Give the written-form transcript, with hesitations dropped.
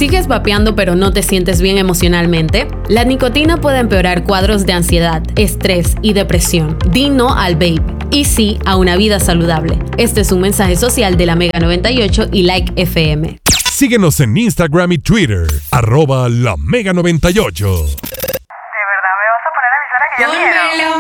¿Sigues vapeando pero no te sientes bien emocionalmente? La nicotina puede empeorar cuadros de ansiedad, estrés y depresión. Di no al vape y sí a una vida saludable. Este es un mensaje social de la Mega 98 y Like FM. Síguenos en Instagram y Twitter, @LaMega98. ¿De verdad me vas a poner a avisar a que ya vinieron?